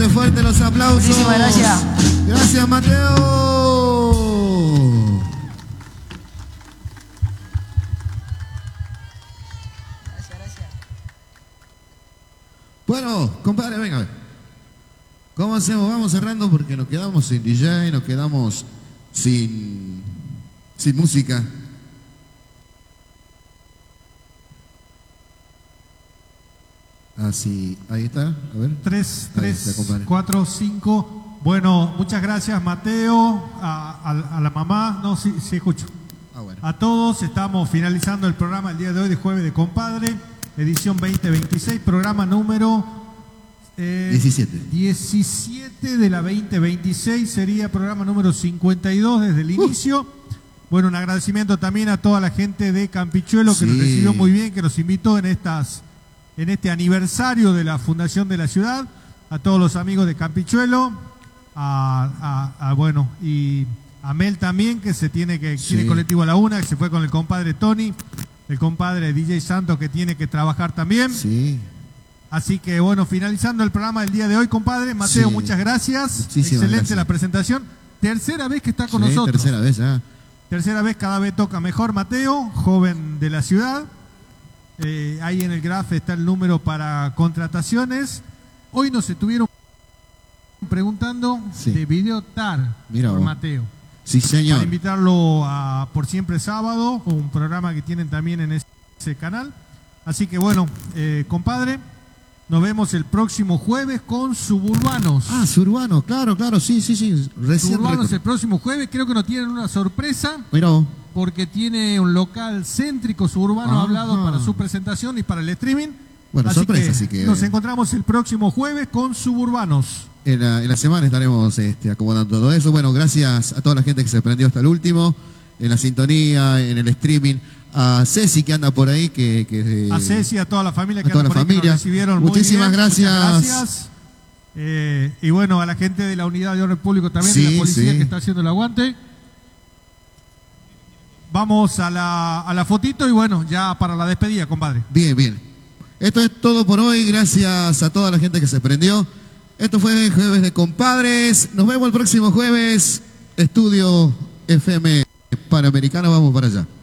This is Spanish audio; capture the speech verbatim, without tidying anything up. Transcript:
Fuerte, fuerte los aplausos. Muchísimas gracias. Gracias, Mateo. Gracias, gracias. Bueno, compadre, venga a ver. ¿Cómo hacemos? Vamos cerrando porque nos quedamos sin D J, nos quedamos sin, sin música. Así, ahí está, a ver. Tres, Ahí tres, está, compadre. cuatro, cinco. Bueno, muchas gracias, Mateo, a, a- a la mamá. No, sí, sí escucho. Ah, bueno. A todos, estamos finalizando el programa el día de hoy de Jueves de Compadre, edición veinte veintiséis, programa número eh, diecisiete. diecisiete de la veinte veintiséis, sería programa número cincuenta y dos desde el inicio. Bueno, un agradecimiento también a toda la gente de Campichuelo que Sí. nos recibió muy bien, que nos invitó en estas en este aniversario de la fundación de la ciudad, a todos los amigos de Campichuelo, a, a- a, bueno, y a Mel también, que se tiene que Sí. tiene colectivo a la una, que se fue con el compadre Tony, el compadre D J Santos, que tiene que trabajar también. Sí. Así que bueno, finalizando el programa del día de hoy, compadre. Mateo, Sí. muchas gracias. Muchísimas Excelente gracias. la presentación. Tercera vez que está con Sí, nosotros. tercera vez ya. Tercera vez, cada vez toca mejor, Mateo, joven de la ciudad. Eh, ahí en el graph está el número para contrataciones. Hoy nos estuvieron preguntando Sí. de Videotar Mira por vos. Mateo. Sí, señor. Para invitarlo a Por Siempre Sábado, un programa que tienen también en ese canal. Así que bueno, eh, compadre, nos vemos el próximo jueves con Suburbanos. Ah, Suburbano, claro, claro, sí, sí, sí. Recién Suburbanos recor- el próximo jueves, creo que nos tienen una sorpresa. Mirá vos. Porque tiene un local céntrico suburbano Ajá. hablado para su presentación y para el streaming. Bueno, sorpresa, así que- nos encontramos el próximo jueves con Suburbanos. En la, en la semana estaremos este, acomodando todo eso. Bueno, gracias a toda la gente que se prendió hasta el último, en la sintonía, en el streaming. A Ceci que anda por ahí, que... que A Ceci, a toda la familia que a toda anda la por ahí, que nos familia. recibieron muy Muchísimas bien. gracias. Muchas gracias. Eh, y bueno, a la gente de la Unidad de Orden Público también, de Sí, la policía sí. que está haciendo el aguante. Vamos a la, a la fotito y bueno, ya para la despedida, compadre. Bien, bien. Esto es todo por hoy. Gracias a toda la gente que se prendió. Esto fue Jueves de Compadres. Nos vemos el próximo jueves. Estudio F M Panamericano. Vamos para allá.